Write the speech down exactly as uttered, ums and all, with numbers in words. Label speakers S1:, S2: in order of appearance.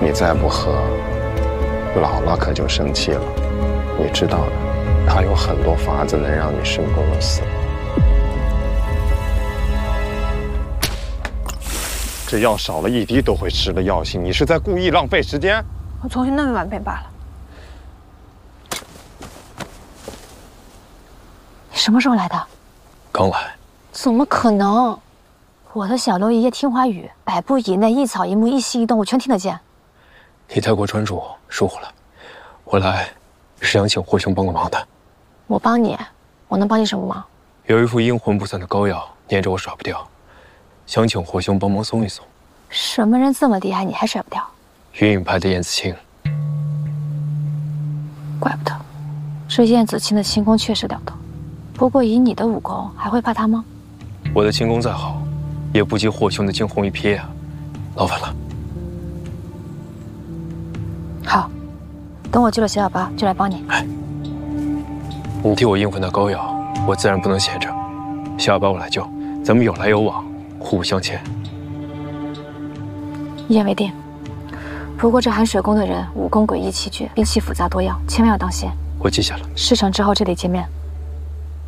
S1: 你再不喝，姥姥可就生气了。你知道的，她有很多法子能让你生不如死。这药少了一滴都会失了药性，你是在故意浪费时间？
S2: 我重新弄一碗便罢了。你什么时候来的？
S3: 刚来。
S2: 怎么可能？我的小楼一夜听花雨，百步以内，一草一木，一息一动，我全听得见。
S3: 你太过专注，疏忽了。我来是想请霍兄帮个忙的。
S2: 我帮你，我能帮你什么忙？
S3: 有一副阴魂不散的膏药粘着我甩不掉，想请霍兄帮忙松一松。
S2: 什么人这么厉害，你还甩不掉？
S3: 云影派的燕子清。
S2: 怪不得，这燕子清的轻功确实了得。不过以你的武功，还会怕他吗？
S3: 我的轻功再好，也不及霍兄的惊鸿一瞥啊！劳烦了。
S2: 好，等我救了小小八，就来帮你。
S3: 哎，你替我应付那膏药，我自然不能闲着。小小八我来救，咱们有来有往，互不相欠。
S2: 一言为定。不过这寒水宫的人武功诡异奇绝，兵器复杂多样，千万要当心。
S3: 我记下了。
S2: 事成之后这里见面。